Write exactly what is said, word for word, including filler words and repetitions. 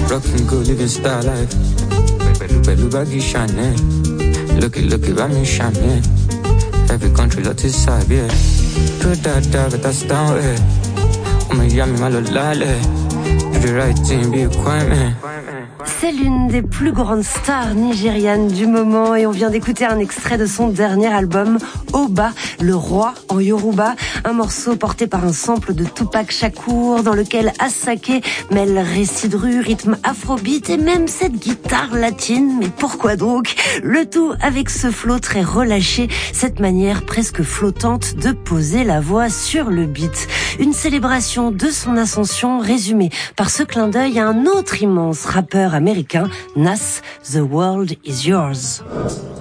Rockin' good, living star life. Pẹ̀lú pẹ̀lú baggy Chanel. Lókè lókè bá mi ṣàmì. Every country ló ti sàbí ẹ̀. Tó dáadáa bẹ́tà sí down ẹ̀. Ọmọ ìyá mi má lọ lálẹ́. Do the right thing, be a Kwame. C'est l'une des plus grandes stars nigérianes du moment et on vient d'écouter un extrait de son dernier album, Oba, le roi en Yoruba, un morceau porté par un sample de Tupac Shakur dans lequel Asake mêle récit de rue, rythme afrobeat et même cette guitare latine. Mais pourquoi donc? Le tout avec ce flow très relâché, cette manière presque flottante de poser la voix sur le beat. Une célébration de son ascension résumée par ce clin d'œil à un autre immense rappeur américain, Nas, The World Is Yours.